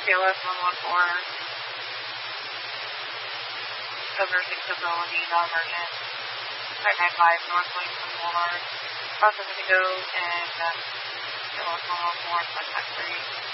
KLS 114, over accessibility, non-emergent, 595 North Williamson Boulevard, Los Indigo, and KLS 114, contact 3.